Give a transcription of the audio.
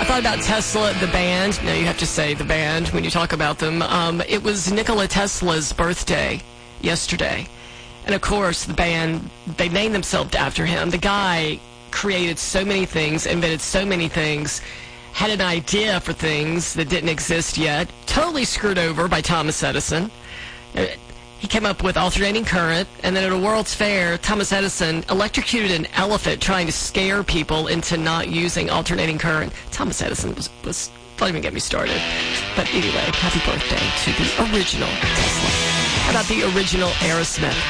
thought about Tesla, the band. No, you have to say the band when you talk about them. It was Nikola Tesla's birthday yesterday. And, of course, the band, they named themselves after him. The guy created so many things, invented so many things, had an idea for things that didn't exist yet, totally screwed over by Thomas Edison. He came up with alternating current, and then at a World's Fair, Thomas Edison electrocuted an elephant trying to scare people into not using alternating current. Thomas Edison was don't even get me started. But anyway, happy birthday to the original Tesla. How about the original Aerosmith?